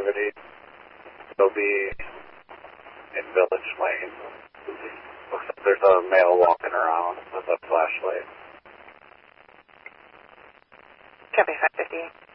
activity. They'll be in Village Lane. Looks like there's a male walking around with a flashlight. Copy 550.